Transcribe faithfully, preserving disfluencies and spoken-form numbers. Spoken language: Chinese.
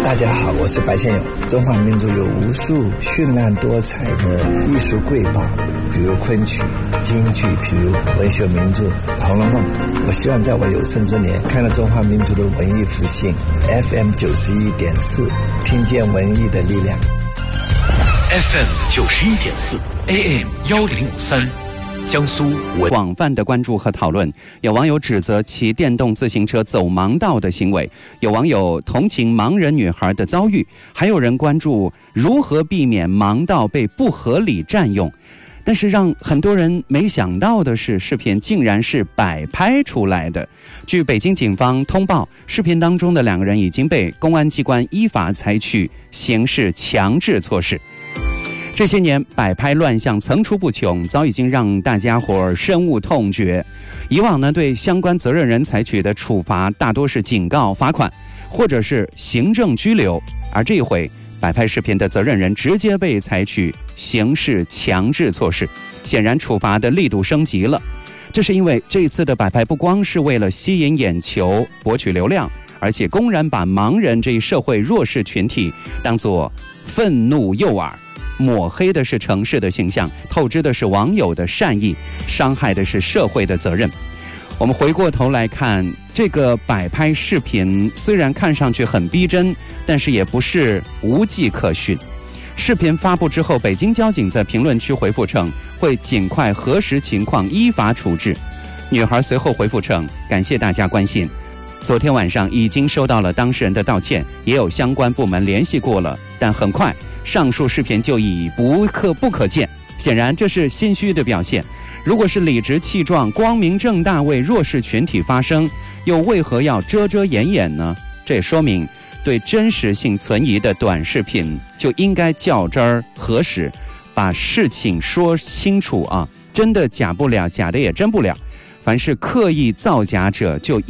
大家好，我是白先勇。中华民族有无数绚烂多彩的艺术瑰宝，比如昆曲、京剧，比如文学名著《红楼梦》。我希望在我有生之年，看到中华民族的文艺复兴。F M 九十一点四，听见文艺的力量。 F M 九十一点四 ，A M 幺零五三。江苏广泛的关注和讨论，有网友指责骑电动自行车走盲道的行为，有网友同情盲人女孩的遭遇，还有人关注如何避免盲道被不合理占用。但是让很多人没想到的是，视频竟然是摆拍出来的。据北京警方通报，视频当中的两个人已经被公安机关依法采取刑事强制措施。这些年摆拍乱象层出不穷，早已经让大家伙深恶痛绝。以往呢，对相关责任人采取的处罚大多是警告、罚款，或者是行政拘留。而这一回，摆拍视频的责任人直接被采取刑事强制措施，显然处罚的力度升级了。这是因为这一次的摆拍不光是为了吸引眼球、博取流量，而且公然把盲人这一社会弱势群体当作愤怒诱饵。抹黑的是城市的形象，透支的是网友的善意，伤害的是社会的责任。我们回过头来看这个摆拍视频，虽然看上去很逼真，但是也不是无迹可寻。视频发布之后，北京交警在评论区回复称会尽快核实情况，依法处置。女孩随后回复称感谢大家关心，昨天晚上已经收到了当事人的道歉，也有相关部门联系过了，但很快上述视频就已不可不可见，显然这是心虚的表现。如果是理直气壮、光明正大为弱势群体发声，又为何要遮遮掩掩呢？这也说明对真实性存疑的短视频就应该较真儿核实，把事情说清楚啊！真的假不了，假的也真不了。凡是刻意造假者就